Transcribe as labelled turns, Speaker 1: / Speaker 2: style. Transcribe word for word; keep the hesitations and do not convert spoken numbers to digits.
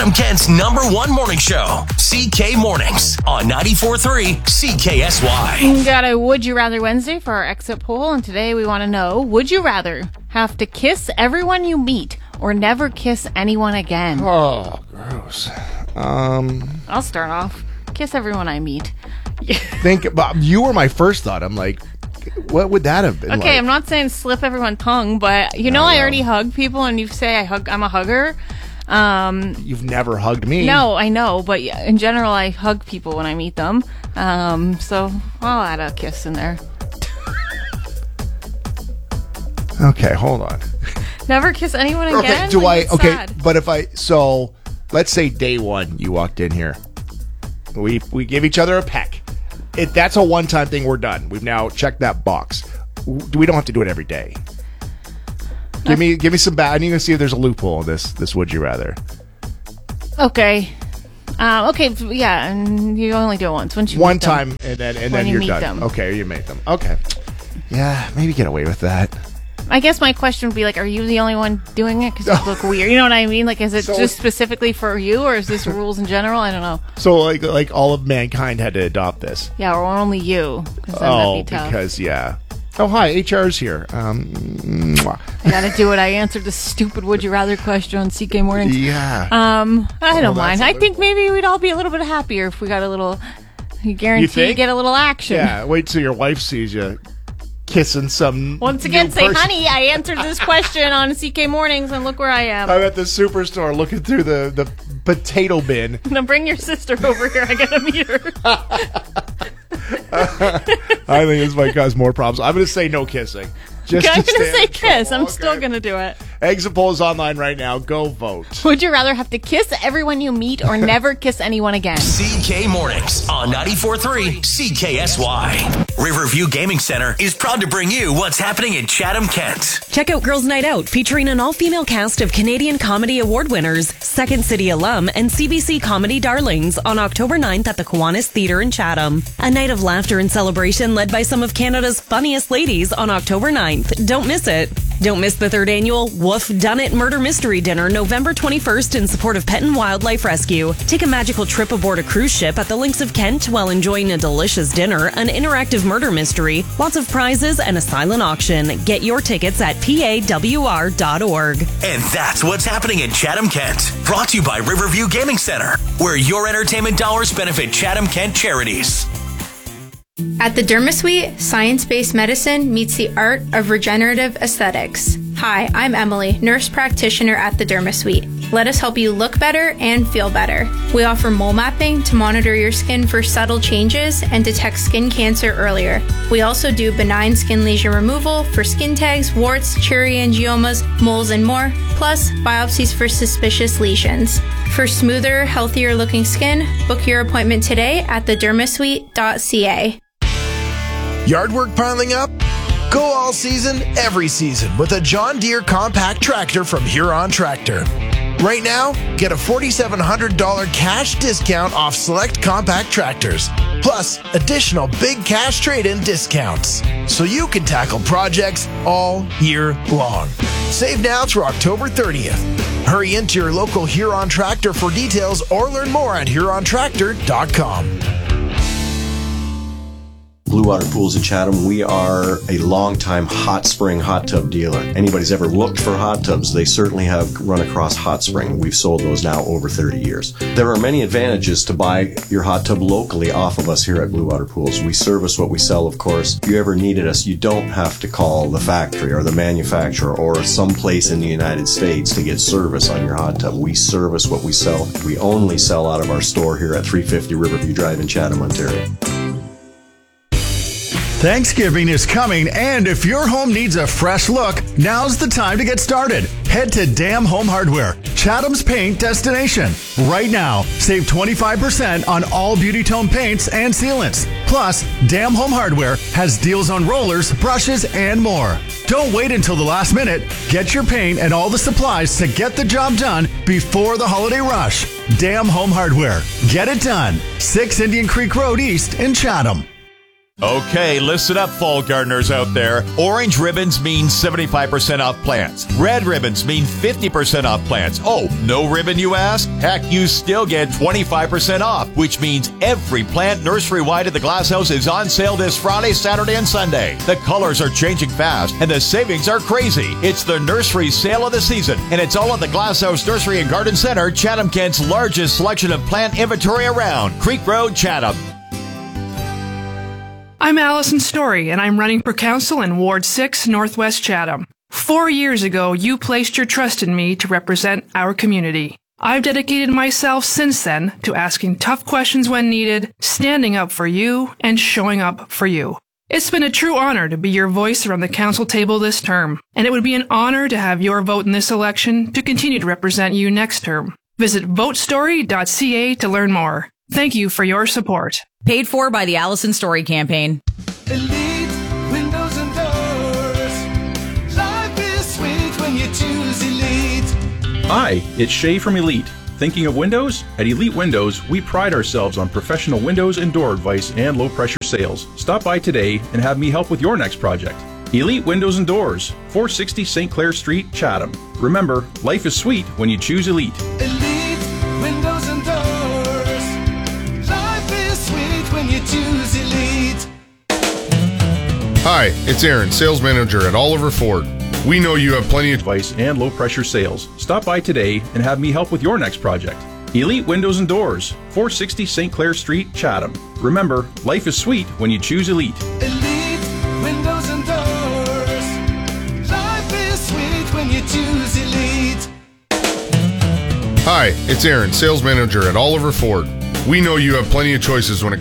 Speaker 1: Chatham Kent's number one morning show, C K Mornings on ninety-four point three C K S Y.
Speaker 2: We got a Would You Rather Wednesday for our exit poll, and today we want to know, would you rather have to kiss everyone you meet or never kiss anyone again?
Speaker 3: Oh, gross. Um,
Speaker 2: I'll start off. Kiss everyone I meet.
Speaker 3: think about, you were my first thought. I'm like, what would that have been
Speaker 2: Okay,
Speaker 3: like?
Speaker 2: I'm not saying slip everyone tongue, but you know I, I already hug people, and you say I hug. I'm a hugger. Um,
Speaker 3: You've never hugged me.
Speaker 2: no, I know, but in general, I hug people when I meet them. Um, so I'll add a kiss in there.
Speaker 3: Okay, hold on.
Speaker 2: Never kiss anyone again.
Speaker 3: Okay, do
Speaker 2: Like,
Speaker 3: I?
Speaker 2: it's
Speaker 3: Okay,
Speaker 2: sad.
Speaker 3: but if I, so let's say day one you walked in here, we we give each other a peck. It that's a one time thing. We're done. We've now checked that box. We don't have to do it every day. Give me give me some bad. I need to see if there's a loophole in this. This would you rather?
Speaker 2: Okay. Uh, okay, yeah, and you only do it once. Once you
Speaker 3: One
Speaker 2: meet them.
Speaker 3: time, and then and
Speaker 2: When
Speaker 3: then
Speaker 2: you
Speaker 3: you're
Speaker 2: meet
Speaker 3: done.
Speaker 2: them.
Speaker 3: Okay, you make them. Okay. Yeah, maybe get away with that.
Speaker 2: I guess my question would be like, are you the only one doing it? Because you look weird. You know what I mean? Like, is it
Speaker 3: So-
Speaker 2: just specifically for you, or is this rules in general? I don't know.
Speaker 3: So like like all of mankind had to adopt this.
Speaker 2: Yeah, or only you. 'Cause then
Speaker 3: Oh,
Speaker 2: that'd be tough.
Speaker 3: because yeah. Oh hi, H R's here. Um, mwah.
Speaker 2: I gotta do it. I answered the stupid "Would you rather" question on C K Mornings.
Speaker 3: Yeah.
Speaker 2: Um, I don't
Speaker 3: Oh, that's
Speaker 2: mind.
Speaker 3: a
Speaker 2: I
Speaker 3: little-
Speaker 2: think maybe we'd all be a little bit happier if we got a little. You guarantee
Speaker 3: You
Speaker 2: you,
Speaker 3: think?
Speaker 2: get a little action.
Speaker 3: Yeah, wait till your wife sees you kissing some.
Speaker 2: Once again,
Speaker 3: new
Speaker 2: say,
Speaker 3: person.
Speaker 2: honey, I answered this question on C K Mornings, and look where I am.
Speaker 3: I'm at the superstore looking through the, the potato bin.
Speaker 2: Now bring your sister over here. I gotta meet her.
Speaker 3: I think this might cause more problems. I'm going to say no kissing. Just
Speaker 2: I'm
Speaker 3: to
Speaker 2: gonna
Speaker 3: stay
Speaker 2: say
Speaker 3: in trouble.
Speaker 2: kiss. I'm still
Speaker 3: Okay.
Speaker 2: gonna do it.
Speaker 3: Exit poll is online right now. Go vote.
Speaker 2: Would you rather have to kiss everyone you meet or never kiss anyone again?
Speaker 1: C K Mornings on ninety-four point three C K S Y. Riverview Gaming Center is proud to bring you what's happening in Chatham, Kent.
Speaker 4: Check out Girls Night Out, featuring an all-female cast of Canadian Comedy Award winners, Second City alum, and C B C comedy darlings on October ninth at the Kiwanis Theatre in Chatham. A night of laughter and celebration led by some of Canada's funniest ladies on October ninth. Don't miss it. Don't miss the third annual Woof Done It Murder Mystery Dinner November twenty-first in support of Pet and Wildlife Rescue. Take a magical trip aboard a cruise ship at the Links of Kent while enjoying a delicious dinner, an interactive murder mystery, lots of prizes, and a silent auction. Get your tickets at P A W R dot org.
Speaker 1: And that's what's happening in Chatham, Kent. Brought to you by Riverview Gaming Center, where your entertainment dollars benefit Chatham, Kent charities.
Speaker 5: At the DermaSuite, science-based medicine meets the art of regenerative aesthetics. Hi, I'm Emily, nurse practitioner at the DermaSuite. Let us help you look better and feel better. We offer mole mapping to monitor your skin for subtle changes and detect skin cancer earlier. We also do benign skin lesion removal for skin tags, warts, cherry angiomas, moles, and more, plus biopsies for suspicious lesions. For smoother, healthier looking skin, book your appointment today at the dermasuite dot c a.
Speaker 6: Yard work piling up? Go all season, every season with a John Deere compact tractor from Huron Tractor. Right now, get a four thousand seven hundred dollars cash discount off select compact tractors, plus additional big cash trade-in discounts, so you can tackle projects all year long. Save now through October thirtieth. Hurry into your local Huron Tractor for details or learn more at huron tractor dot com.
Speaker 7: Blue Water Pools in Chatham, we are a long-time hot spring hot tub dealer. Anybody's ever looked for hot tubs, they certainly have run across Hot Spring. We've sold those now over thirty years. There are many advantages to buy your hot tub locally off of us here at Blue Water Pools. We service what we sell, of course. If you ever needed us, you don't have to call the factory or the manufacturer or some place in the United States to get service on your hot tub. We service what we sell. We only sell out of our store here at three fifty Riverview Drive in Chatham, Ontario.
Speaker 8: Thanksgiving is coming, and if your home needs a fresh look, now's the time to get started. Head to Dam Home Hardware, Chatham's paint destination. Right now, save twenty-five percent on all Beauty Tone paints and sealants. Plus, Dam Home Hardware has deals on rollers, brushes, and more. Don't wait until the last minute. Get your paint and all the supplies to get the job done before the holiday rush. Dam Home Hardware. Get it done. six Indian Creek Road East in Chatham.
Speaker 9: Okay, listen up, fall gardeners out there. Orange ribbons mean seventy-five percent off plants. Red ribbons mean fifty percent off plants. Oh, no ribbon, you ask? Heck, you still get twenty-five percent off, which means every plant nursery-wide at the Glass House is on sale this Friday, Saturday, and Sunday. The colors are changing fast, and the savings are crazy. It's the nursery sale of the season, and it's all at the Glass House Nursery and Garden Center, Chatham, Kent's largest selection of plant inventory around. Creek Road, Chatham.
Speaker 10: I'm Allison Story, and I'm running for council in Ward six, Northwest Chatham. Four years ago, you placed your trust in me to represent our community. I've dedicated myself since then to asking tough questions when needed, standing up for you, and showing up for you. It's been a true honor to be your voice around the council table this term, and it would be an honor to have your vote in this election to continue to represent you next term. Visit vote story dot c a to learn more. Thank you for your support.
Speaker 11: Paid for by the Allison Story campaign.
Speaker 12: Elite windows and doors. Life is sweet when you choose Elite.
Speaker 13: Hi, it's Shay from Elite. Thinking of windows? At Elite Windows, we pride ourselves on professional windows and door advice and low-pressure sales. Stop by today and have me help with your next project. Elite Windows and Doors, four sixty Saint Clair Street, Chatham. Remember, life is sweet when you choose Elite.
Speaker 12: Elite windows and doors. Life is sweet when you choose Elite.
Speaker 14: Hi, it's Aaron, sales manager at Oliver Ford. We know you have plenty of
Speaker 13: advice and low-pressure sales. Stop by today and have me help with your next project. Elite Windows and Doors, four sixty Saint Clair Street, Chatham. Remember, life is sweet when you choose Elite.
Speaker 12: Elite windows and doors. Life is sweet when you choose Elite.
Speaker 14: Hi, it's Aaron, sales manager at Oliver Ford. We know you have plenty of choices when it